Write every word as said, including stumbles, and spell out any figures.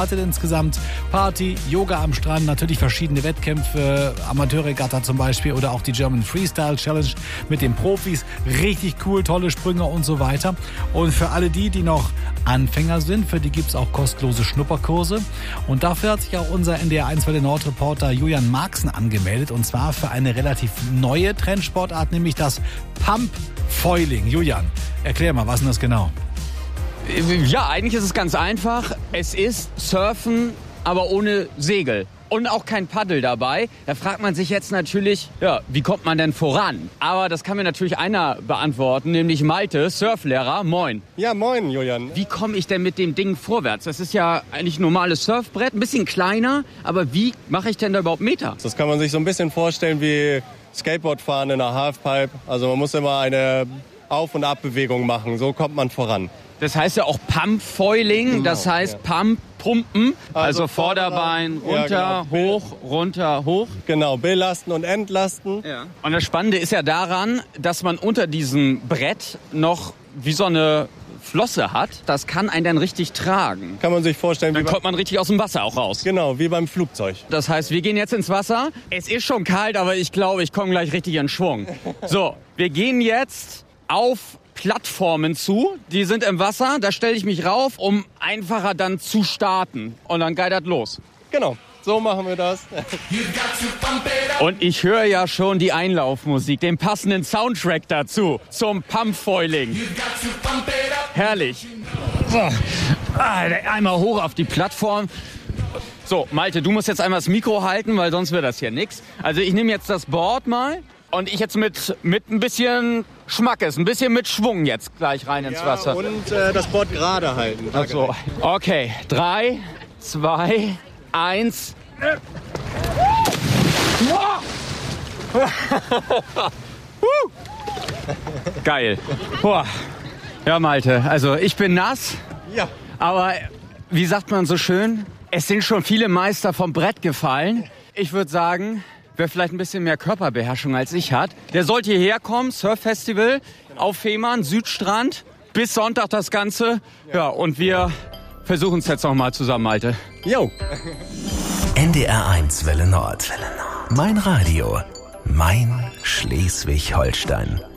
insgesamt Party, Yoga am Strand, natürlich verschiedene Wettkämpfe, Amateurregatta zum Beispiel oder auch die German Freestyle Challenge mit den Profis. Richtig cool, tolle Sprünge und so weiter. Und für alle die, die noch Anfänger sind, für die gibt es auch kostenlose Schnupperkurse. Und dafür hat sich auch unser N D R eins Welle Nord Reporter Julian Marxen angemeldet. Und zwar für eine relativ neue Trendsportart, nämlich das Pump-Foiling. Julian, erklär mal, was ist denn das genau? Ja, eigentlich ist es ganz einfach. Es ist Surfen, aber ohne Segel. Und auch kein Paddel dabei. Da fragt man sich jetzt natürlich, ja, wie kommt man denn voran? Aber das kann mir natürlich einer beantworten, nämlich Malte, Surflehrer. Moin. Ja, moin, Julian. Wie komme ich denn mit dem Ding vorwärts? Das ist ja eigentlich ein normales Surfbrett, ein bisschen kleiner. Aber wie mache ich denn da überhaupt Meter? Das kann man sich so ein bisschen vorstellen wie Skateboardfahren in einer Halfpipe. Also man muss immer eine Auf- und Abbewegung machen. So kommt man voran. Das heißt ja auch Pump-Foiling, genau, das heißt ja. Pump, Pumpen, also, also Vorderbein runter, ja, genau. hoch, runter, hoch. Genau, belasten und entlasten. Ja. Und das Spannende ist ja daran, dass man unter diesem Brett noch wie so eine Flosse hat. Das kann einen dann richtig tragen. Kann man sich vorstellen. Dann kommt man richtig aus dem Wasser auch raus. Genau, wie beim Flugzeug. Das heißt, wir gehen jetzt ins Wasser. Es ist schon kalt, aber ich glaube, ich komme gleich richtig in Schwung. So, wir gehen jetzt auf Plattformen zu, die sind im Wasser, da stelle ich mich rauf, um einfacher dann zu starten. Und dann geht das los. Genau, so machen wir das. Und ich höre ja schon die Einlaufmusik, den passenden Soundtrack dazu, zum Pump-Foiling. Herrlich. So, einmal hoch auf die Plattform. So, Malte, du musst jetzt einmal das Mikro halten, weil sonst wird das hier nichts. Also ich nehme jetzt das Board mal. Und ich jetzt mit, mit ein bisschen Schmackes, ein bisschen mit Schwung jetzt gleich rein ins ja, Wasser. Und äh, das Board gerade halten. Ach so. Okay, drei, zwei, eins. Geil. Boah. Ja, Malte, also ich bin nass. Ja. Aber wie sagt man so schön, es sind schon viele Meister vom Brett gefallen. Ich würde sagen, wer vielleicht ein bisschen mehr Körperbeherrschung als ich hat, der sollte hierher kommen, Surf-Festival auf Fehmarn, Südstrand, bis Sonntag das Ganze. Ja, und wir versuchen es jetzt nochmal zusammen, Malte. Jo. N D R eins Welle Nord. Mein Radio, mein Schleswig-Holstein.